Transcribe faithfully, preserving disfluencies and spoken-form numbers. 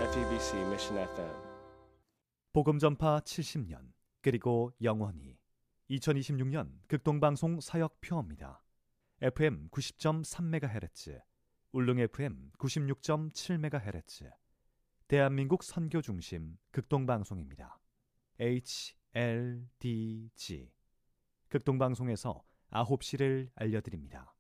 에프이비씨 Mission 에프엠 복음전파 칠십 년 그리고 영원히 이천이십육 년 극동방송 사역표입니다. 에프엠 구십 점 삼 메가헤르츠, 울릉 에프엠 구십육 점 칠 메가헤르츠, 대한민국 선교중심 극동방송입니다. 에이치엘디지 극동방송에서 아홉 시를 알려드립니다.